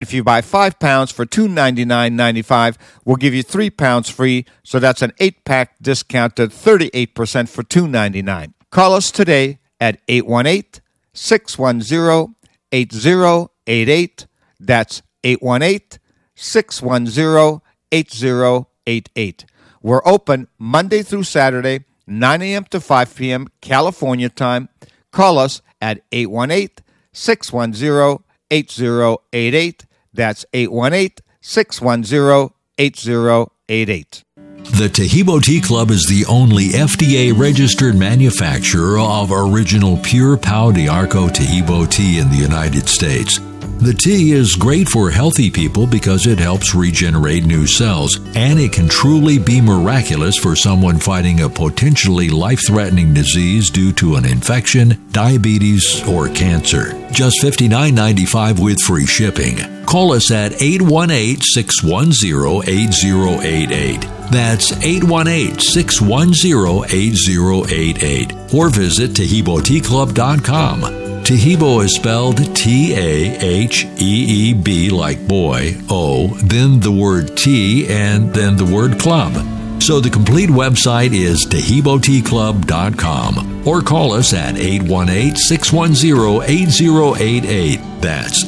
if you buy 5 pounds for $299.95, we'll give you 3 pounds free, so that's an 8-pack discounted 38% for $299. Call us today at 818-610-8088. That's 818-610-8088. We're open Monday through Saturday, 9 a.m. to 5 p.m. California time. Call us at 818-610-8088. That's 818-610-8088. The Taheebo Tea Club is the only FDA-registered manufacturer of original pure Pau d'Arco Taheebo tea in the United States. The tea is great for healthy people because it helps regenerate new cells, and it can truly be miraculous for someone fighting a potentially life-threatening disease due to an infection, diabetes, or cancer. Just $59.95 with free shipping. Call us at 818-610-8088. That's 818-610-8088. Or visit TaheeboTeaClub.com. Taheebo is spelled T-A-H-E-E-B like boy, O, then the word tea, and then the word club. So the complete website is TaheeboTeaClub.com. Or call us at 818-610-8088. That's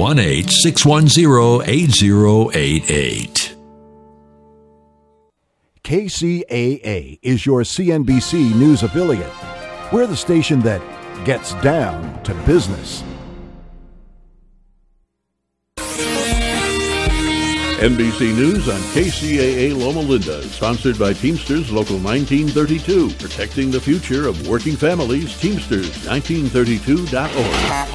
818-610-8088. KCAA is your CNBC News affiliate. We're the station that gets down to business. NBC News on KCAA Loma Linda, sponsored by Teamsters Local 1932, protecting the future of working families. Teamsters1932.org.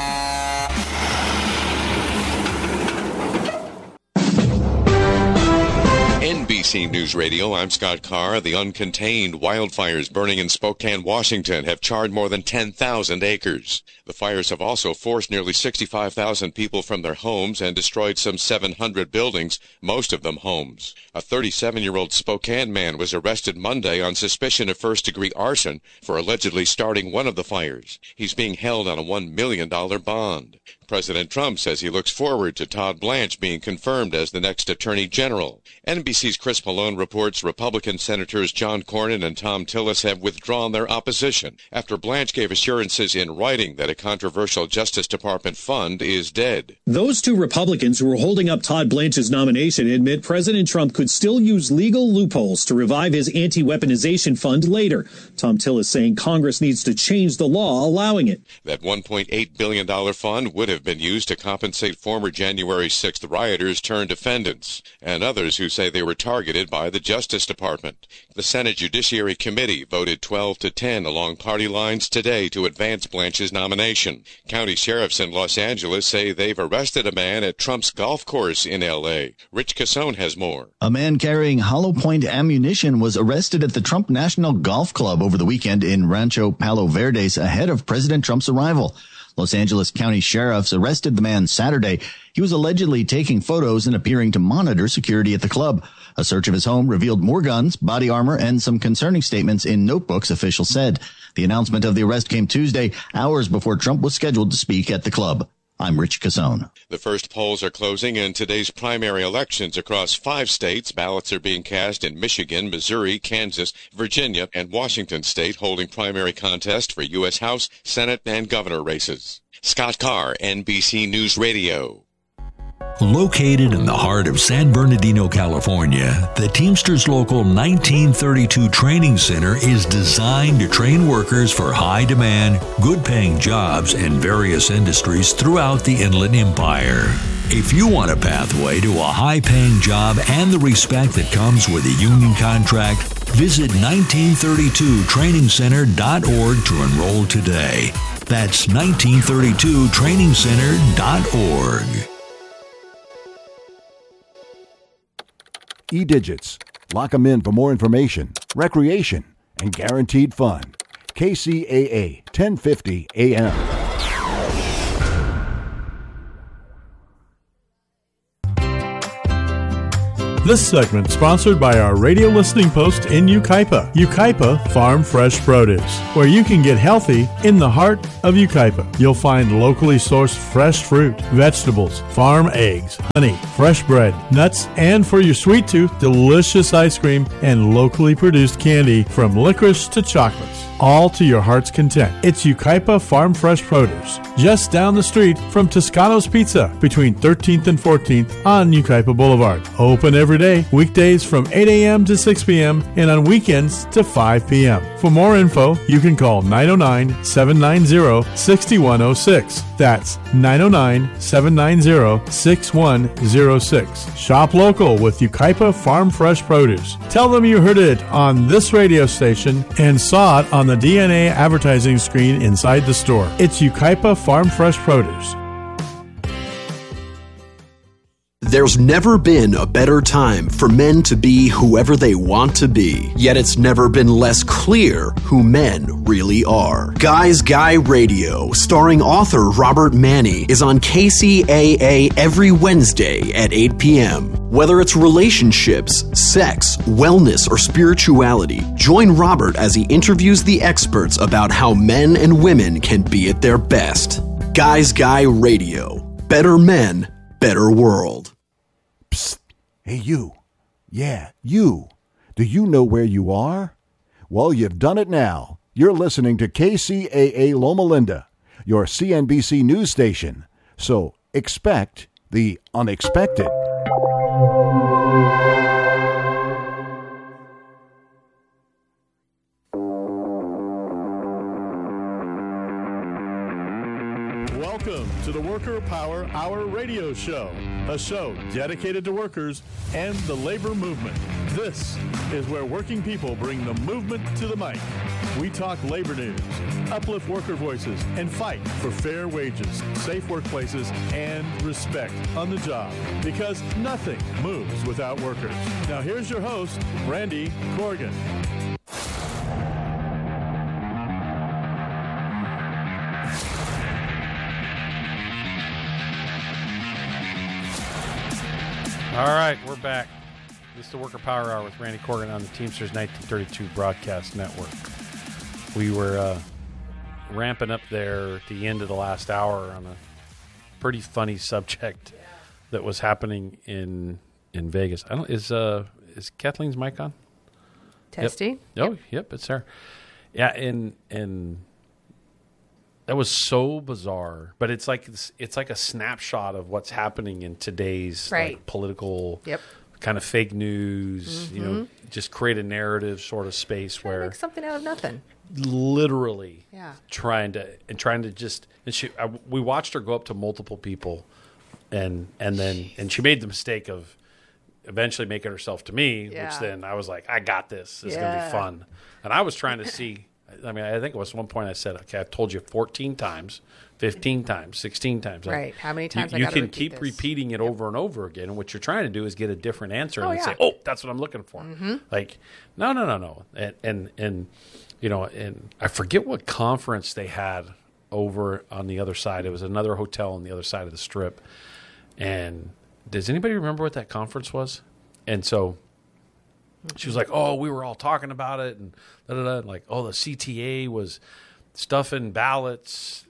NBC News Radio, I'm Scott Carr. The uncontained wildfires burning in Spokane, Washington have charred more than 10,000 acres. The fires have also forced nearly 65,000 people from their homes and destroyed some 700 buildings, most of them homes. A 37-year-old Spokane man was arrested Monday on suspicion of first-degree arson for allegedly starting one of the fires. He's being held on a $1 million bond. President Trump says he looks forward to Todd Blanche being confirmed as the next Attorney General. NBC's Chris Malone reports Republican Senators John Cornyn and Thom Tillis have withdrawn their opposition after Blanche gave assurances in writing that a controversial Justice Department fund is dead. Those two Republicans who are holding up Todd Blanche's nomination admit President Trump could still use legal loopholes to revive his anti-weaponization fund later. Thom Tillis saying Congress needs to change the law allowing it. That $1.8 billion fund would have been used to compensate former January 6th rioters turned defendants and others who say they were targeted by the Justice Department. The Senate Judiciary Committee voted 12-10 along party lines today to advance Blanche's nomination. County sheriffs in Los Angeles say they've arrested a man at Trump's golf course in L.A. Rich Cassone has more. A man carrying hollow point ammunition was arrested at the Trump National Golf Club over the weekend in Rancho Palo Verdes ahead of President Trump's arrival. Los Angeles County sheriffs arrested the man Saturday. He was allegedly taking photos and appearing to monitor security at the club. A search of his home revealed more guns, body armor, and some concerning statements in notebooks, officials said. The announcement of the arrest came Tuesday, hours before Trump was scheduled to speak at the club. I'm Rich Cassone. The first polls are closing in today's primary elections across 5 states. Ballots are being cast in Michigan, Missouri, Kansas, Virginia, and Washington State, holding primary contest for U.S. House, Senate, and governor races. Scott Carr, NBC News Radio. Located in the heart of San Bernardino, California, the Teamsters Local 1932 Training Center is designed to train workers for high-demand, good-paying jobs in various industries throughout the Inland Empire. If you want a pathway to a high-paying job and the respect that comes with a union contract, visit 1932trainingcenter.org to enroll today. That's 1932trainingcenter.org. E-Digits. Lock them in for more information, recreation, and guaranteed fun. KCAA 1050 AM. This segment sponsored by our radio listening post in Yucaipa, Yucaipa Farm Fresh Produce, where you can get healthy in the heart of Yucaipa. You'll find locally sourced fresh fruit, vegetables, farm eggs, honey, fresh bread, nuts, and for your sweet tooth, delicious ice cream and locally produced candy from licorice to chocolates, all to your heart's content. It's Yucaipa Farm Fresh Produce, just down the street from Toscano's Pizza, between 13th and 14th on Yucaipa Boulevard. Open every day, weekdays from 8 a.m. to 6 p.m. and on weekends to 5 p.m. For more info, you can call 909-790-6106. That's 909-790-6106. Shop local with Yucaipa Farm Fresh Produce. Tell them you heard it on this radio station and saw it on the DNA advertising screen inside the store. It's Yucaipa Farm Fresh Produce. There's never been a better time for men to be whoever they want to be. Yet it's never been less clear who men really are. Guys Guy Radio, starring author Robert Manni, is on KCAA every Wednesday at 8 p.m. Whether it's relationships, sex, wellness, or spirituality, join Robert as he interviews the experts about how men and women can be at their best. Guys Guy Radio. Better men, better world. Psst. Hey, you. Yeah, you. Do you know where you are? Well, you've done it now. You're listening to KCAA Loma Linda, your CNBC news station. So expect the unexpected. Welcome to the Worker Power Hour radio show, a show dedicated to workers and the labor movement. This is where working people bring the movement to the mic. We talk labor news, uplift worker voices, and fight for fair wages, safe workplaces, and respect on the job, because nothing moves without workers. Now here's your host, Randy Corrigan. All right, we're back. This is the Worker Power Hour with Randy Corrigan on the Teamsters 1932 Broadcast Network. We were ramping up there at the end of the last hour on a pretty funny subject that was happening in Vegas. Is Kathleen's mic on? Testy. Yep. Oh, yep, it's there. Yeah, and that was so bizarre, but it's like a snapshot of what's happening in today's like, political kind of fake news. Mm-hmm. You know, just create a narrative sort of space where make something out of nothing. Literally, trying to just. And we watched her go up to multiple people, and she made the mistake of eventually making herself to me, which then I was like, I got this. It's gonna be fun, and I was trying to see. I mean, I think it was one point I said, okay, I've told you 14 times, 15 times, 16 times. Right. How many times you can keep repeating it over and over again. And what you're trying to do is get a different answer and say, oh, that's what I'm looking for. Mm-hmm. Like, no. And, you know, and I forget what conference they had over on the other side. It was another hotel on the other side of the strip. And does anybody remember what that conference was? And so she was like, oh, we were all talking about it, and like, oh, the CTA was stuffing ballots,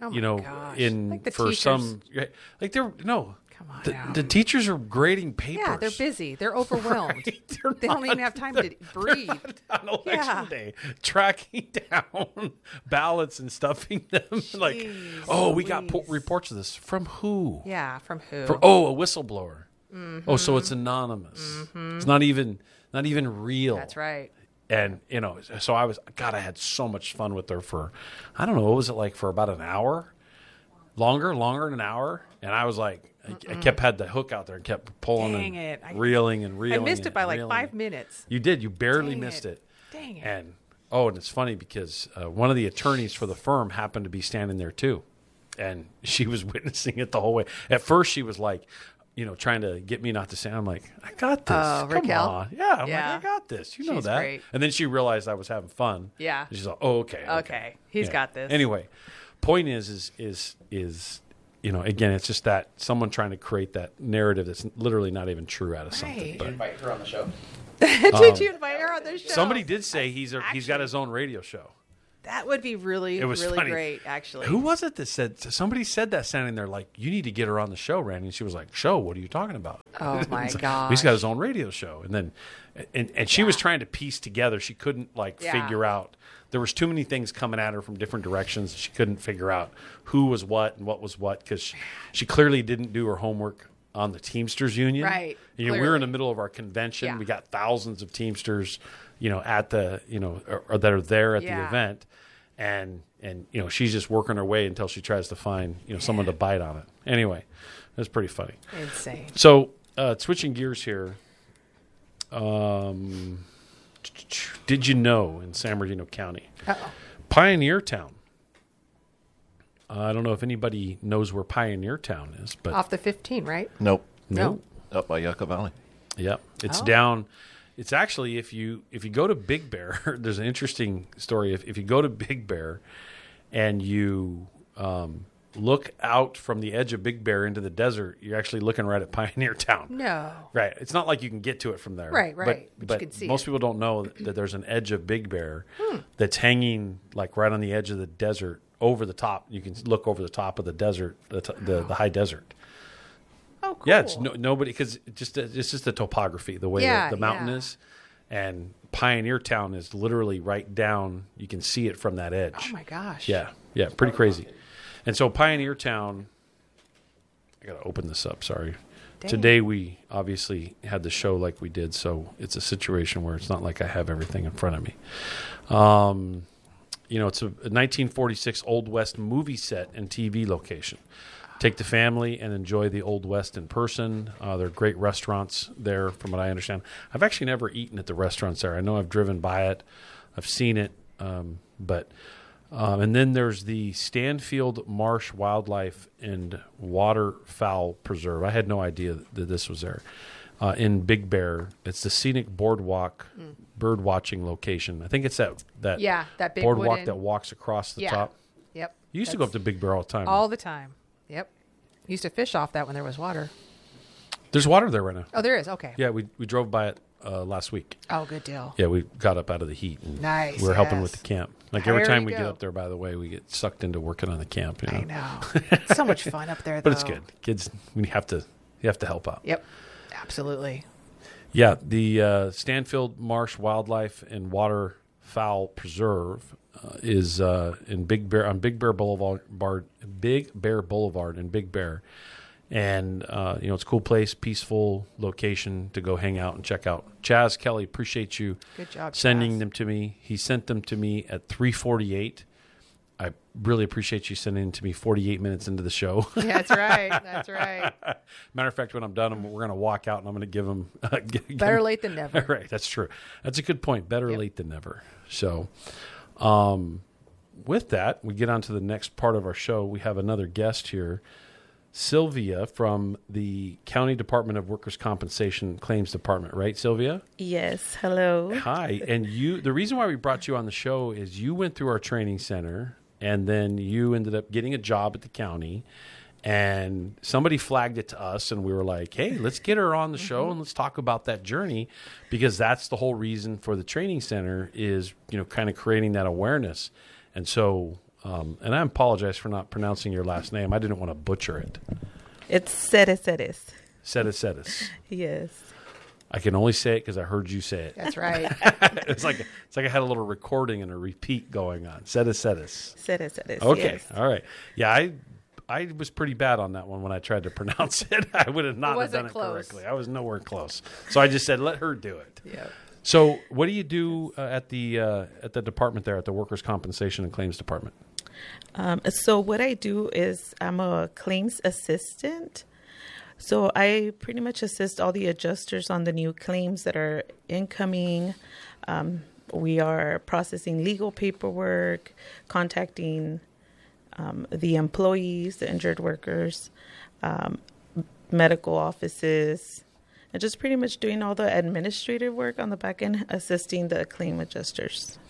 for teachers. some, like they're no. Come on, the teachers are grading papers. Yeah, they're busy. They're overwhelmed. Right? They don't even have time to breathe. On election day, tracking down ballots and stuffing them. Like, oh, we got reports of this. From who? Yeah, from who? A whistleblower. Mm-hmm. Oh, so it's anonymous. Mm-hmm. It's not even real. That's right. And, you know, so I had so much fun with her for, I don't know, what was it like for about an hour? Longer than an hour? And I was like, I had the hook out there and kept pulling reeling. I missed it by like 5 minutes. You did. You barely missed it. Dang it. And it's funny because one of the attorneys for the firm happened to be standing there too. And she was witnessing it the whole way. At first she was like, you know, trying to get me not to say, I'm like, I got this. Come Raquel? on. Yeah, I'm like, I got this. You know that. Great. And then she realized I was having fun. Yeah. And she's like, oh, okay. Okay. He's got this. Anyway, point is again, it's just that someone trying to create that narrative that's literally not even true out of something. Right. But, Invite her on the show. Did you invite her on the show? somebody did say he's got his own radio show. That would be really, It was really funny. great, actually. Who was it that said? Somebody said that standing there, like, you need to get her on the show, Randy. And she was like, "Show? What are you talking about?" Oh my It's like, gosh. He's got his own radio show, and then, and she was trying to piece together. She couldn't figure out. There was too many things coming at her from different directions. She couldn't figure out who was what and what was what because she clearly didn't do her homework on the Teamsters Union. Right. We were in the middle of our convention. Yeah. We got thousands of Teamsters, at the or that are there at the event. And she's just working her way until she tries to find someone to bite on it. Anyway, it was pretty funny. Insane. So switching gears here, did you know in San Bernardino County, Pioneer Town? I don't know if anybody knows where Pioneer Town is, but Off the 15, right? Nope. No. Up by Yucca Valley. Yep, it's down. It's actually if you go to Big Bear, there's an interesting story. If you go to Big Bear, and you look out from the edge of Big Bear into the desert, you're actually looking right at Pioneer Town. No. Right. It's not like you can get to it from there. Right. But you can see most it. people don't know that there's an edge of Big Bear that's hanging like right on the edge of the desert over the top. You can look over the top of the desert, the high desert. Oh, cool. Yeah, it's nobody because it's just the topography, the way the mountain is, and Pioneer Town is literally right down. You can see it from that edge. Oh my gosh. Yeah, pretty crazy. And so Pioneer Town, I got to open this up. Sorry. Dang. Today we obviously had the show like we did, so it's a situation where it's not like I have everything in front of me. It's a 1946 Old West movie set and TV location. Take the family and enjoy the Old West in person. There are great restaurants there, from what I understand. I've actually never eaten at the restaurants there. I know I've driven by it. I've seen it. And then there's the Stanfield Marsh Wildlife and Waterfowl Preserve. I had no idea that this was there. In Big Bear. It's the scenic boardwalk bird watching location. I think it's that big boardwalk wooden that walks across the top. Yep. You used to go up to Big Bear all the time. All the time. Yep. Used to fish off that when there was water. There's water there right now. Oh, there is? Okay. Yeah, we drove by it last week. Oh, good deal. Yeah, we got up out of the heat. And Nice, we were helping yes. with the camp. Like every There time you we get go. up there, by the way, we get sucked into working on the camp. I know. It's so much fun up there, though. But it's good. Kids, you have to help out. Yep. Absolutely. Yeah, the Stanfield Marsh Wildlife and Waterfowl Preserve is in Big Bear on Big Bear Boulevard in Big Bear, and it's a cool place, peaceful location to go hang out and check out. Chaz Kelly, appreciate you. Good job, sending Chaz. them to me. He sent them to me at 3:48. I really appreciate you sending them to me 48 minutes into the show. Yeah, that's right. That's right. Matter of fact, when I'm done, we're going to walk out and I'm going to give them... Better late than never. Right, that's true. That's a good point. Better late than never. So with that, we get on to the next part of our show. We have another guest here, Sylvia from the County Department of Workers' Compensation Claims Department. Right, Sylvia? Yes. Hello. Hi. And the reason why we brought you on the show is you went through our training center, and then you ended up getting a job at the county, and somebody flagged it to us, and we were like, hey, let's get her on the show and let's talk about that journey, because that's the whole reason for the training center is, kind of creating that awareness. And so, and I apologize for not pronouncing your last name. I didn't want to butcher it. It's Ceres. Ceres. Yes. I can only say it because I heard you say it. That's right. It's like I had a little recording and a repeat going on. Ceres. Ceres. Okay. Yes. All right. Yeah, I was pretty bad on that one when I tried to pronounce it. I would have not have done it correctly. I was nowhere close. So I just said, let her do it. Yeah. So what do you do at the department there, at the Workers' Compensation and Claims Department? So what I do is I'm a claims assistant. So I pretty much assist all the adjusters on the new claims that are incoming. We are processing legal paperwork, contacting the employees, the injured workers, medical offices, and just pretty much doing all the administrative work on the back end, assisting the claim adjusters.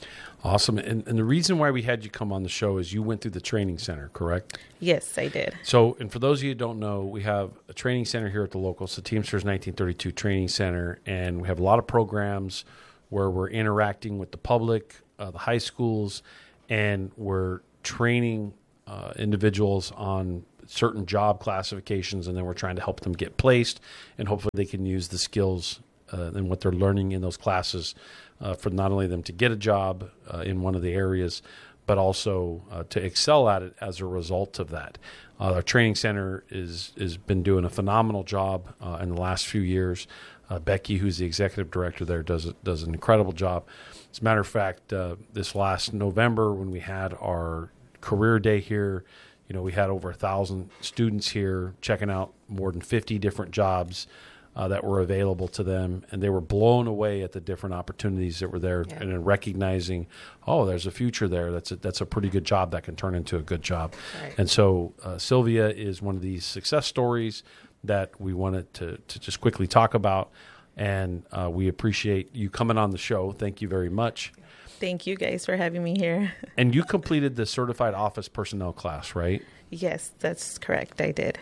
Awesome. And the reason why we had you come on the show is you went through the training center, correct? Yes, I did. So, and for those of you who don't know, we have a training center here at the local, so Teamsters 1932 Training Center, and we have a lot of programs where we're interacting with the public, the high schools, and we're training individuals on certain job classifications, and then we're trying to help them get placed, and hopefully they can use the skills and what they're learning in those classes for not only them to get a job in one of the areas, but also to excel at it as a result of that. Our training center has been doing a phenomenal job in the last few years. Becky, who's the executive director there, does an incredible job. As a matter of fact, this last November when we had our career day here, we had over 1,000 students here checking out more than 50 different jobs that were available to them, and they were blown away at the different opportunities that were there, and in recognizing, there's a future there. That's a pretty good job that can turn into a good job. Right. And so Sylvia is one of these success stories that we wanted to just quickly talk about, and we appreciate you coming on the show. Thank you very much. Thank you guys for having me here. And you completed the Certified Office Personnel class, right? Yes, that's correct. I did.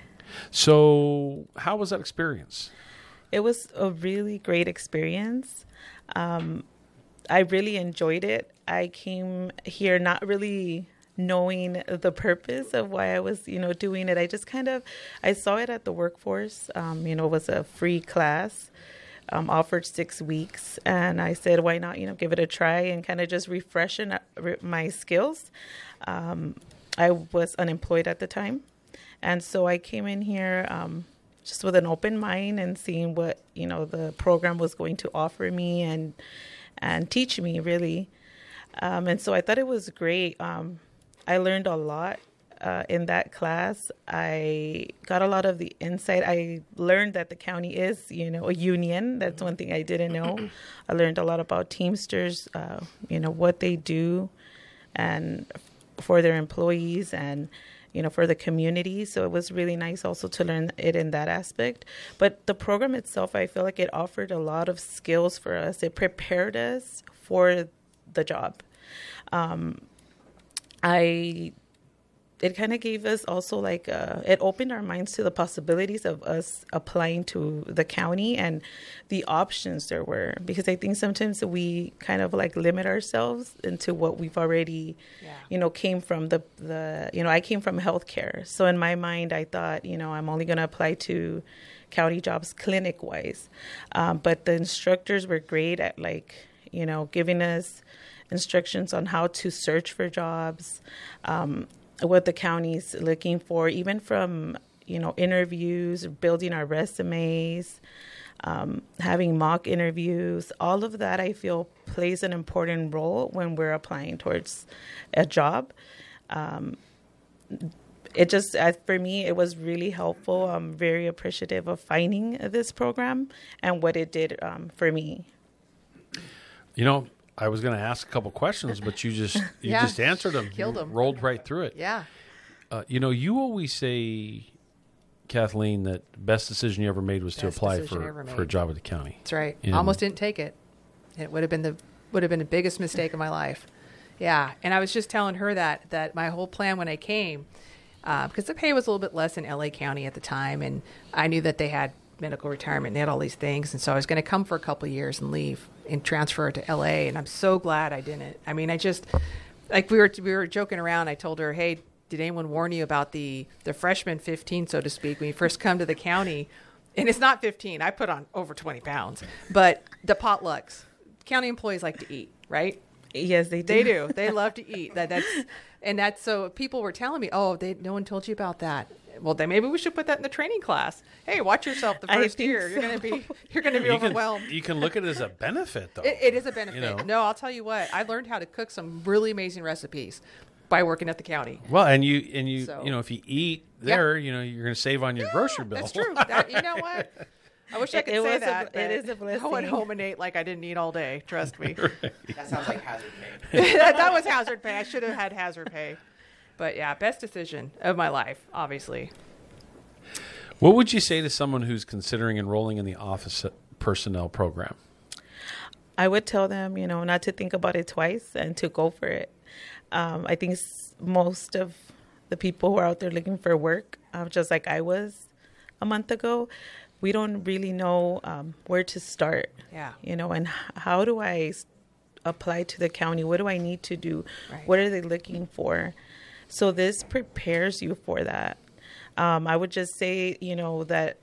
So how was that experience? It was a really great experience. I really enjoyed it. I came here not really knowing the purpose of why I was, doing it. I just I saw it at the workforce. It was a free class, offered 6 weeks. And I said, why not, give it a try and kind of just refresh my skills. I was unemployed at the time. And so I came in here just with an open mind and seeing what, the program was going to offer me and teach me, really. And so I thought it was great. I learned a lot in that class. I got a lot of the insight. I learned that the county is, a union. That's one thing I didn't know. I learned a lot about Teamsters, what they do and for their employees and for the community. So it was really nice also to learn it in that aspect. But the program itself, I feel like it offered a lot of skills for us. It prepared us for the job. It kind of gave us also it opened our minds to the possibilities of us applying to the county and the options there were, because I think sometimes we kind of limit ourselves into what we've already, came from I came from healthcare. So in my mind, I thought, I'm only going to apply to county jobs clinic wise. But the instructors were great at giving us instructions on how to search for jobs, what the county's looking for, even from, interviews, building our resumes, having mock interviews. All of that, I feel, plays an important role when we're applying towards a job. It just, for me, it was really helpful. I'm very appreciative of finding this program and what it did for me. I was going to ask a couple questions, but you just answered them. Killed them. Rolled right through it. Yeah. You always say, Kathleen, that the best decision you ever made was to apply for a job at the county. That's right. Almost didn't take it. It would have been the biggest mistake of my life. Yeah. And I was just telling her that my whole plan when I came, because the pay was a little bit less in LA County at the time, and I knew that they had medical retirement and they had all these things, and so I was going to come for a couple of years and leave and transfer to LA, and I'm so glad I didn't. I mean, I just, we were joking around. I told her, hey, did anyone warn you about the freshman 15, so to speak, when you first come to the county? And it's not 15. I put on over 20 pounds. But the potlucks, county employees like to eat, right? Yes, they do. They do. They love to eat. That's so people were telling me, no one told you about that. Well, then maybe we should put that in the training class. Hey, watch yourself the first year. So. You're going to be overwhelmed. You can look at it as a benefit, though. It is a benefit. No, I'll tell you what. I learned how to cook some really amazing recipes by working at the county. Well, and you if you eat there, you're going to save on your grocery bill. That's true. You know what? I wish I could say that. It is a blessing. I went home and ate like I didn't eat all day. Trust me. That sounds like hazard pay. that was hazard pay. I should have had hazard pay. But yeah, best decision of my life, obviously. What would you say to someone who's considering enrolling in the office personnel program? I would tell them, not to think about it twice and to go for it. I think most of the people who are out there looking for work, just like I was a month ago, we don't really know where to start. Yeah. And how do I apply to the county? What do I need to do? Right. What are they looking for? So this prepares you for that. I would just say, that,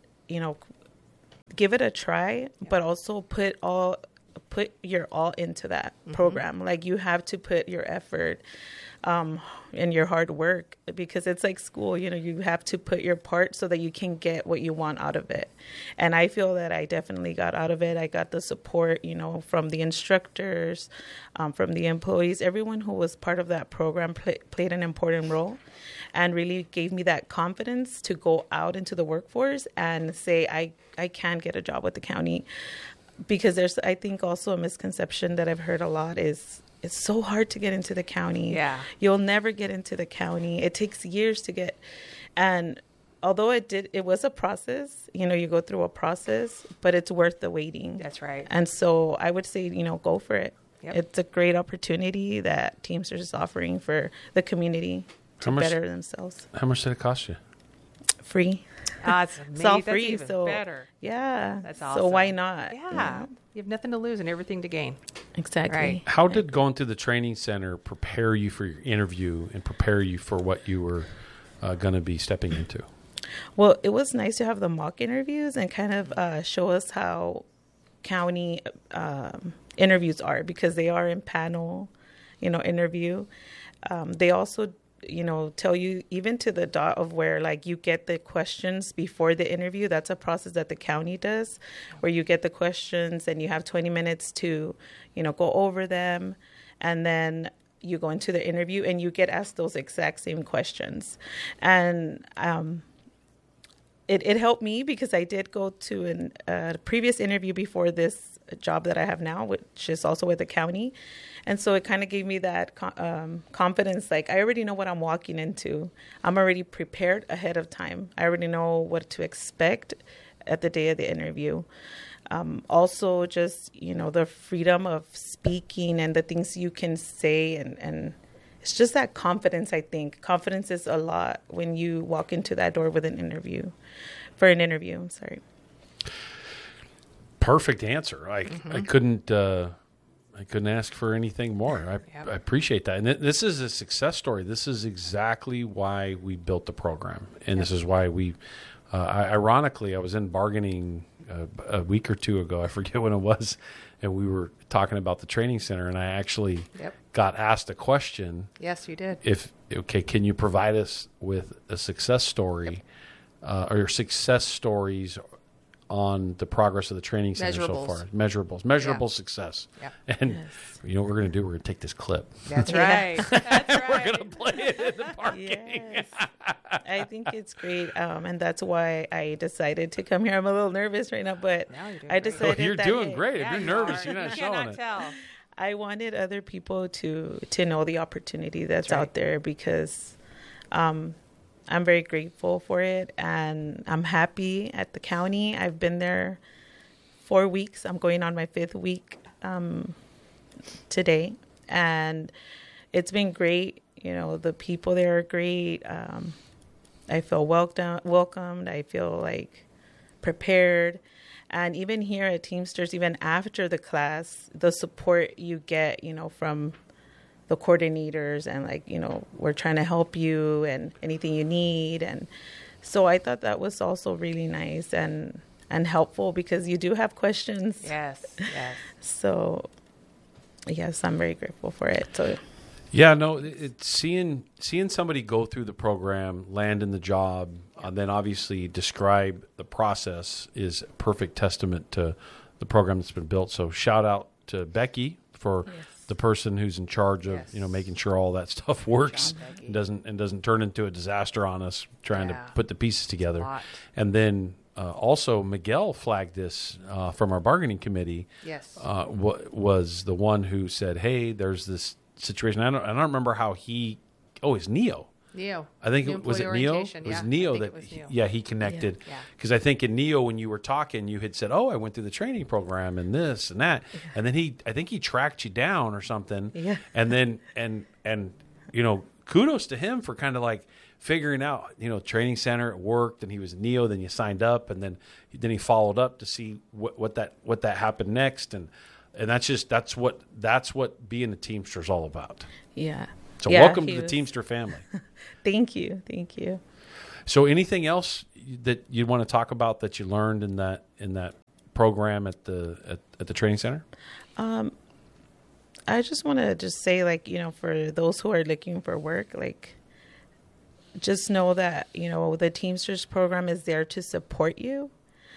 give it a try, but also put your all into that program. Like, you have to put your effort and your hard work, because it's like school. You have to put your part so that you can get what you want out of it. And I feel that I definitely got out of it. I got the support, from the instructors, from the employees. Everyone who was part of that program played an important role and really gave me that confidence to go out into the workforce and say, I can get a job with the county. Because there's, I think, also a misconception that I've heard a lot is it's so hard to get into the county. Yeah. You'll never get into the county. It takes years to get. And although it was a process, you go through a process, but it's worth the waiting. That's right. And so I would say, go for it. Yep. It's a great opportunity that Teamsters is offering for the community to better themselves. How much did it cost you? Free. It's It's all amazing. That's free, even so better. yeah. That's awesome. So why not? Yeah. You have nothing to lose and everything to gain. Exactly. Right. How did going through the training center prepare you for your interview and prepare you for what you were going to be stepping into? Well, it was nice to have the mock interviews and kind of show us how county interviews are, because they are in panel, interview. They also tell you even to the dot of where, like, you get the questions before the interview. That's a process that the county does, where you get the questions and you have 20 minutes to, go over them. And then you go into the interview and you get asked those exact same questions. And it helped me, because I did go to a previous interview before this job that I have now, which is also with the county. And so it kind of gave me that confidence. Like, I already know what I'm walking into. I'm already prepared ahead of time. I already know what to expect at the day of the interview. Also, just, the freedom of speaking and the things you can say. And it's just that confidence, I think. Confidence is a lot when you walk into that door with an interview. I'm sorry. Perfect answer. I couldn't ask for anything more. I appreciate that. And this is a success story. This is exactly why we built the program. And this is why we, ironically, I was in bargaining a week or two ago. I forget when it was. And we were talking about the training center. And I actually got asked a question. Yes, you did. Can you provide us with a success story or success stories on the progress of the training center so far? Measurable success. Yeah. And you know what we're going to do? We're going to take this clip. That's right. That's right. We're going to play it in the parking. Yes. I think it's great. And that's why I decided to come here. I'm a little nervous right now, but I decided you're that, doing great. If you're nervous, you're not you showing cannot it. tell. I wanted other people to know the opportunity that's out there, because I'm very grateful for it, and I'm happy at the county. I've been there 4 weeks. I'm going on my 5th week today, and it's been great. The people there are great. I feel welcomed. I feel like prepared. And even here at Teamsters, even after the class, the support you get, from the coordinators, and we're trying to help you and anything you need. And so I thought that was also really nice and helpful, because you do have questions. Yes. So yes, I'm very grateful for it. So yeah, no, it's seeing somebody go through the program, land in the job, then obviously describe the process is a perfect testament to the program that's been built. So shout out to Becky for the person who's in charge of making sure all that stuff works and doesn't turn into a disaster on us trying to put the pieces together. And then also Miguel flagged this from our bargaining committee. Yes, was the one who said, "Hey, there's this situation." I don't remember how he. Oh, it's Neo. Neo. I think New it was employee Neo. orientation, It was yeah. Neo I think that it was Neo. yeah he connected Yeah. because I think in Neo when you were talking you had said I went through the training program and this and that and then I think he tracked you down or something and then and kudos to him for kind of like figuring out training center, it worked, and he was Neo. Then you signed up, and then he followed up to see what that happened next, and that's what being a Teamster is all about. Yeah. So welcome to the Teamster family. Thank you. So anything else that you want to talk about that you learned in that program at the training center? I just want to say for those who are looking for work, just know that, the Teamsters program is there to support you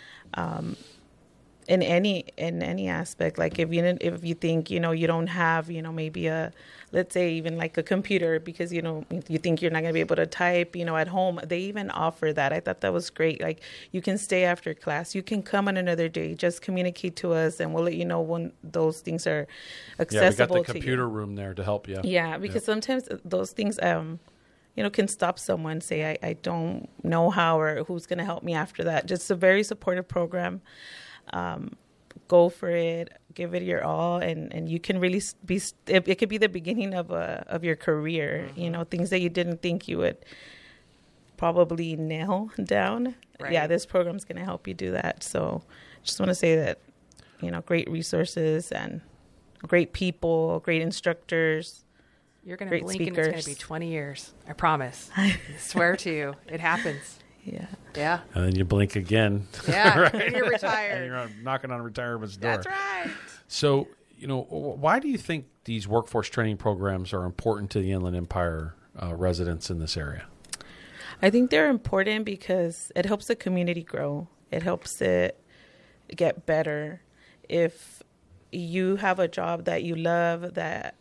in any aspect. Like if you think, you don't have, maybe let's say even like a computer because, you think you're not going to be able to type, at home, they even offer that. I thought that was great. Like you can stay after class. You can come on another day. Just communicate to us and we'll let you know when those things are accessible. Yeah, we got the computer room there to help you. Yeah, because sometimes those things can stop someone, say, I don't know how or who's going to help me after that. Just a very supportive program. Go for it, give it your all, and you can really it could be the beginning of your career, things that you didn't think you would probably nail down. Right. Yeah, this program's going to help you do that. So just want to say that, great resources and great people, great instructors. You're going to blink and it's going to be 20 years. I promise. I swear to you. It happens. Yeah. And then you blink again. Yeah. Right? And you're retired. And you're knocking on retirement's door. That's right. So, why do you think these workforce training programs are important to the Inland Empire residents in this area? I think they're important because it helps the community grow. It helps it get better. If you have a job that you love, that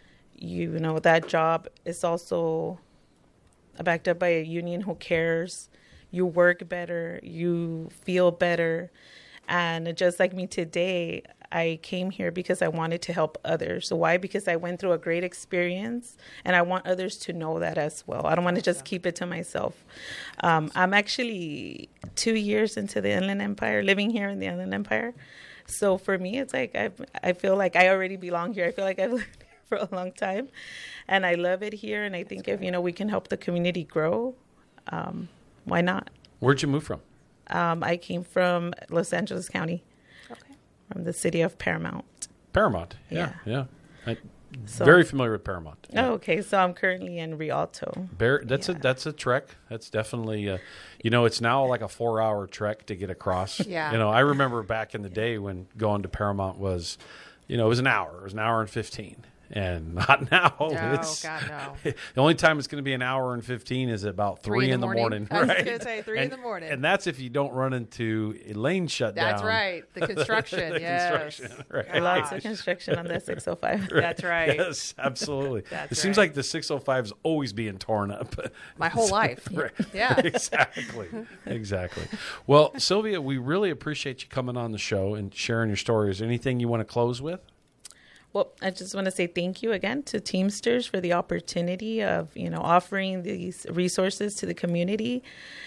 that job is also backed up by a union who cares. You work better, you feel better. And just like me today, I came here because I wanted to help others. So why? Because I went through a great experience and I want others to know that as well. I don't want to just keep it to myself. I'm actually 2 years into the Inland Empire, living here in the Inland Empire. So for me, it's like I feel like I already belong here. I feel like I've lived here for a long time, and I love it here. And I think if we can help the community grow, why not? Where'd you move from? I came from Los Angeles County, from the city of Paramount. Paramount, yeah. Very familiar with Paramount. Yeah. Oh, okay. So I'm currently in Rialto. That's a trek. That's definitely, it's now like a 4-hour trek to get across. Yeah. I remember back in the day when going to Paramount was, it was an hour. It was an hour and 15. And not now. No, God, no. The only time it's going to be an hour and 15 is about 3 in the morning. I was right? going to say 3 in the morning. And that's if you don't run into a lane shutdown. That's right. The construction, yes. Right. Lots of construction on the 605. Right. That's right. Yes, absolutely. It seems like the 605 is always being torn up. My whole life. Right. Yeah. Exactly. Well, Sylvia, we really appreciate you coming on the show and sharing your story. Is there anything you want to close with? Well, I just want to say thank you again to Teamsters for the opportunity of, offering these resources to the community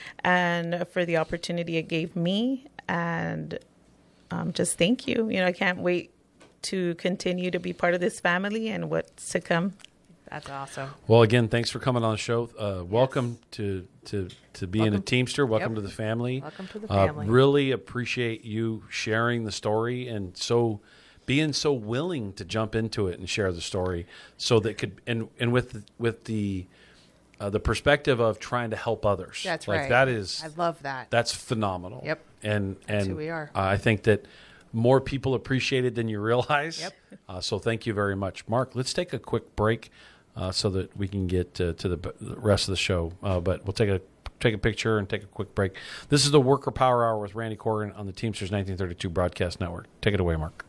and for the opportunity it gave me. And just thank you. I can't wait to continue to be part of this family and what's to come. That's awesome. Well, again, thanks for coming on the show. Welcome to being a Teamster. Welcome to the family. Welcome to the family. Really appreciate you sharing the story and being so willing to jump into it and share the story, so that could and with the perspective of trying to help others. That's right. That is, I love that. That's phenomenal. Yep. And that's who we are. I think that more people appreciate it than you realize. Yep. So thank you very much, Mark. Let's take a quick break so that we can get to the rest of the show. But we'll take a picture and take a quick break. This is the Worker Power Hour with Randy Corrigan on the Teamsters 1932 Broadcast Network. Take it away, Mark.